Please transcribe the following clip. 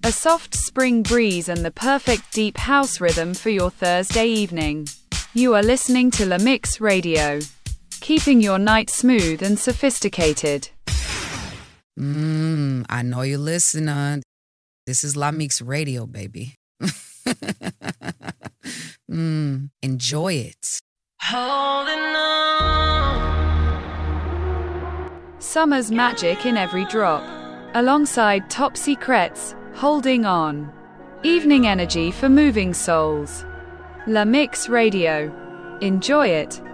A soft spring breeze and the perfect deep house rhythm for your Thursday evening. You are listening to La Mix Radio, keeping your night smooth and sophisticated. I know you're listening. This is La Mix Radio, baby. Enjoy it. Holding on. Summer's magic in every drop. Alongside Top Secrets, Holding On. Evening energy for moving souls. La Mix Radio. Enjoy it.